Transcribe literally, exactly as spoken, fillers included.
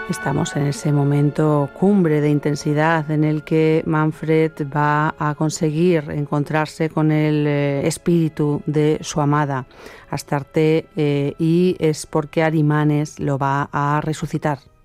Estamos en ese momento cumbre de intensidad en el que Manfred va a conseguir encontrarse con el eh, espíritu de su amada, Astarte, eh, y es porque Arimanes lo va a resucitar.